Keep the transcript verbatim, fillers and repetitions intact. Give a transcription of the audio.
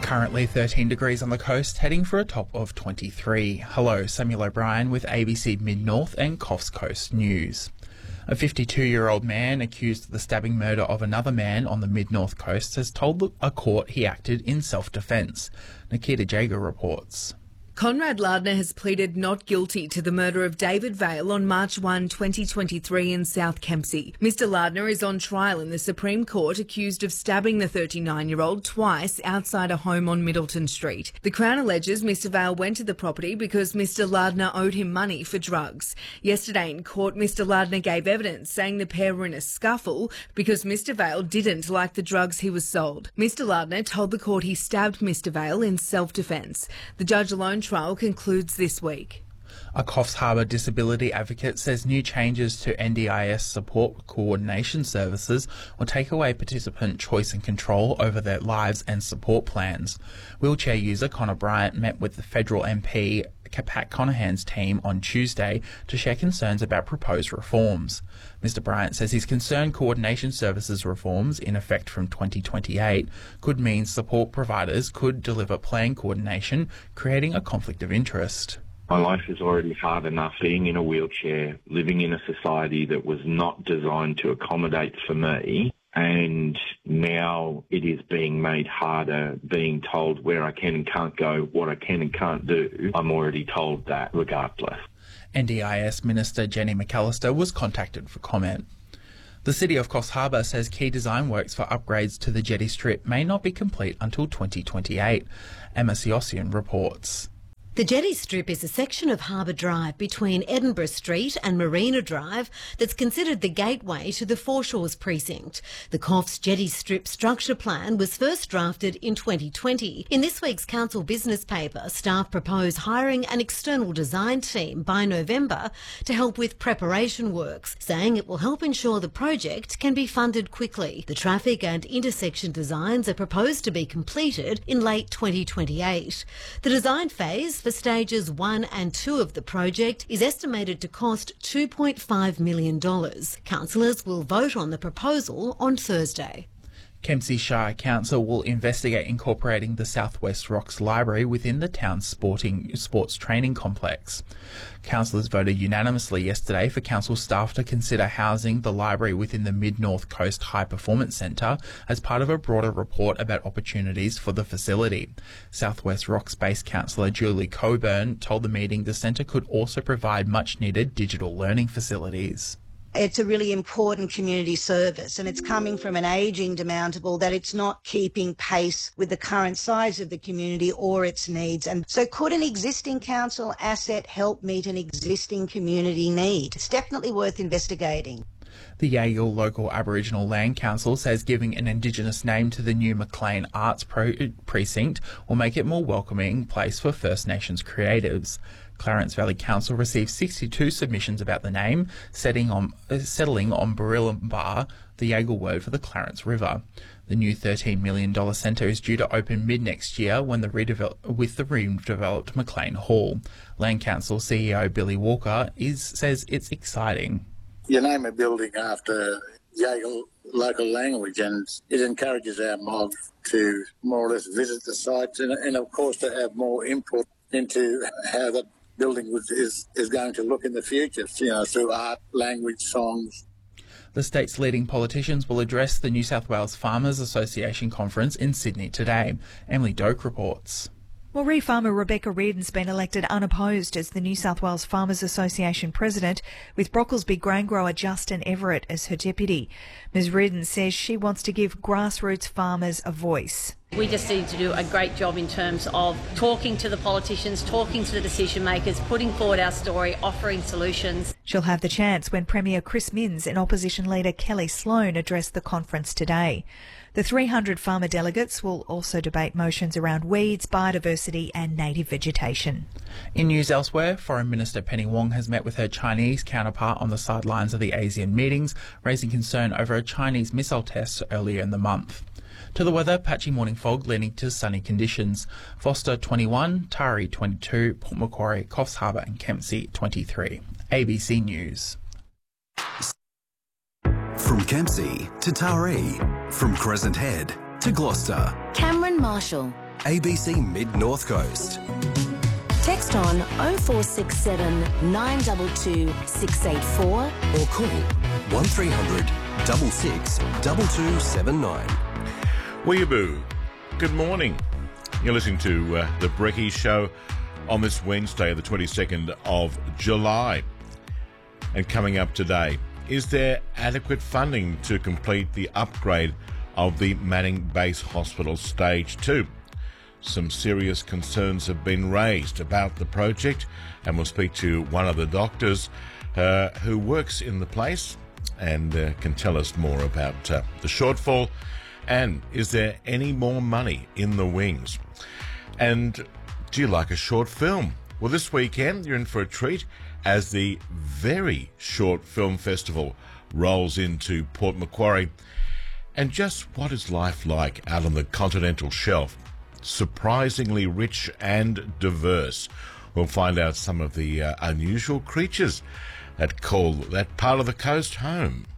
Currently thirteen degrees on the coast, heading for a top of twenty-three. Hello, Samuel O'Brien with A B C Mid-North and Coffs Coast News. A fifty-two-year-old man accused of the stabbing murder of another man on the Mid-North coast has told a court he acted in self-defence. Nikita Jager reports. Conrad Lardner has pleaded not guilty to the murder of David Vale on March first, twenty twenty-three in South Kempsey. Mister Lardner is on trial in the Supreme Court accused of stabbing the thirty-nine-year-old twice outside a home on Middleton Street. The Crown alleges Mister Vale went to the property because Mister Lardner owed him money for drugs. Yesterday in court, Mister Lardner gave evidence saying the pair were in a scuffle because Mister Vale didn't like the drugs he was sold. Mister Lardner told the court he stabbed Mister Vale in self-defence. The judge alone trial concludes this week. A Coffs Harbour disability advocate says new changes to N D I S support coordination services will take away participant choice and control over their lives and support plans. Wheelchair user Connor Bryant met with the federal M P Pat Conahan's team on Tuesday to share concerns about proposed reforms. Mister Bryant says his concerned coordination services reforms, in effect from twenty twenty-eight, could mean support providers could deliver plan coordination, creating a conflict of interest. My life is already hard enough being in a wheelchair, living in a society that was not designed to accommodate for me, and now it is being made harder, being told where I can and can't go, what I can and can't do. I'm already told that regardless. N D I S Minister Jenny McAllister was contacted for comment. The City of Coffs Harbour says key design works for upgrades to the jetty strip may not be complete until twenty twenty-eight. Emma Siossian reports. The jetty strip is a section of Harbour Drive between Edinburgh Street and Marina Drive that's considered the gateway to the Foreshores precinct. The Coffs jetty strip structure plan was first drafted in twenty twenty. In this week's council business paper, staff propose hiring an external design team by November to help with preparation works, saying it will help ensure the project can be funded quickly. The traffic and intersection designs are proposed to be completed in late twenty twenty-eight. The design phase for stages one and two of the project is estimated to cost two point five million dollars. Councillors will vote on the proposal on Thursday. Kempsey Shire Council will investigate incorporating the Southwest Rocks Library within the town's sporting sports training complex. Councillors voted unanimously yesterday for council staff to consider housing the library within the Mid-North Coast High Performance Centre as part of a broader report about opportunities for the facility. Southwest Rocks-based councillor Julie Coburn told the meeting the centre could also provide much-needed digital learning facilities. It's a really important community service, and it's coming from an ageing demountable that it's not keeping pace with the current size of the community or its needs. And so could an existing council asset help meet an existing community need? It's definitely worth investigating. The Yagle Local Aboriginal Land Council says giving an Indigenous name to the new Maclean Arts Pro- Precinct will make it a more welcoming place for First Nations creatives. Clarence Valley Council received sixty-two submissions about the name, setting on, uh, settling on Barillambar, the Yagle word for the Clarence River. The new thirteen million dollars centre is due to open mid-next year when the redevelop, with the redeveloped Maclean Hall. Land Council C E O Billy Walker is, says it's exciting. You name a building after Yagle local language, and it encourages our mob to more or less visit the sites and, and of course to have more input into how the building is, is going to look in the future, you know, through art, language, songs. The state's leading politicians will address the New South Wales Farmers Association conference in Sydney today. Emily Doak reports. Well, Reef farmer Rebecca Reardon's been elected unopposed as the New South Wales Farmers Association president, with Brocklesby grain grower Justin Everett as her deputy. Ms Reardon says she wants to give grassroots farmers a voice. We just need to do a great job in terms of talking to the politicians, talking to the decision makers, putting forward our story, offering solutions. She'll have the chance when Premier Chris Minns and opposition leader Kelly Sloan address the conference today. The three hundred farmer delegates will also debate motions around weeds, biodiversity and native vegetation. In news elsewhere, Foreign Minister Penny Wong has met with her Chinese counterpart on the sidelines of the ASEAN meetings, raising concern over a Chinese missile test earlier in the month. To the weather, patchy morning fog leading to sunny conditions. Foster twenty-one, Tari twenty-two, Port Macquarie, Coffs Harbour and Kempsey twenty-three. A B C News. From Kempsey to Taree, from Crescent Head to Gloucester. Cameron Marshall, A B C Mid-North Coast. Text on oh four six seven, nine two two, six eight four or call one three hundred, six six, two two seven nine. Weeaboo, good morning. You're listening to uh, The Brekkie Show on this Wednesday, the twenty-second of July. And coming up today, is there adequate funding to complete the upgrade of the Manning Base Hospital Stage two? Some serious concerns have been raised about the project, and we'll speak to one of the doctors uh, who works in the place and uh, can tell us more about uh, the shortfall, and is there any more money in the wings? And do you like a short film? Well, this weekend you're in for a treat as the Very Short Film Festival rolls into Port Macquarie. And just what is life like out on the continental shelf? Surprisingly rich and diverse. We'll find out some of the uh, unusual creatures that call that part of the coast home.